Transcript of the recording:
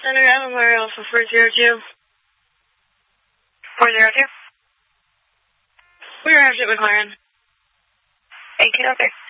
Center, Emily Alpha 402. 402? We arrived at McLaren. Thank you, okay.